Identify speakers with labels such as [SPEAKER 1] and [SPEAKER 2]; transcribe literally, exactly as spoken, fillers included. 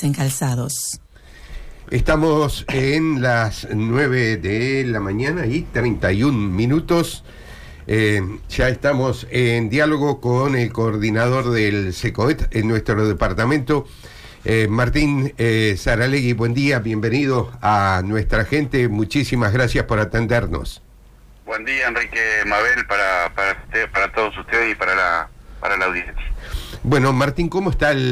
[SPEAKER 1] Especialistas en calzados.
[SPEAKER 2] Estamos en las nueve de la mañana y treinta y un minutos. Eh, ya estamos en diálogo con el coordinador del SECOET en nuestro departamento, eh, Martín eh, Saralegui. Buen día, bienvenido a nuestra gente. Muchísimas gracias por atendernos.
[SPEAKER 3] Buen día, Enrique, Mabel, para para usted, para todos ustedes y para la para la audiencia.
[SPEAKER 2] Bueno, Martín, ¿cómo está el